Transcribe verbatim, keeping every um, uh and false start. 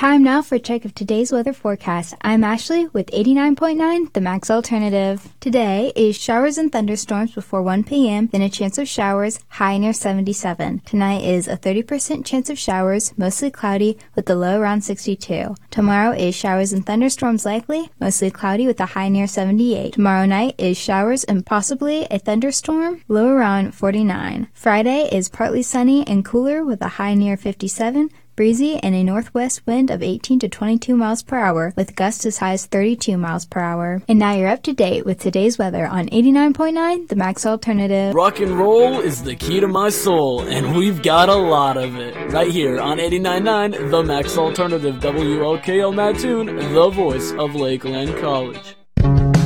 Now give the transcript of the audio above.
Time now for a check of today's weather forecast. I'm Ashley with eighty-nine point nine, the Max Alternative. Today is showers and thunderstorms before one p.m., then a chance of showers, high near seventy-seven. Tonight is a thirty percent chance of showers, mostly cloudy, with the low around sixty-two. Tomorrow is showers and thunderstorms likely, mostly cloudy with a high near seventy-eight. Tomorrow night is showers and possibly a thunderstorm, low around forty-nine. Friday is partly sunny and cooler with a high near fifty-seven. Breezy and a northwest wind of eighteen to twenty-two miles per hour with gusts as high as thirty-two miles per hour. And now you're up to date with today's weather on eighty-nine point nine, the Max Alternative. Rock and roll is the key to my soul, and we've got a lot of it. Right here on eighty-nine point nine, the Max Alternative, W L K L Mattoon, the voice of Lakeland College.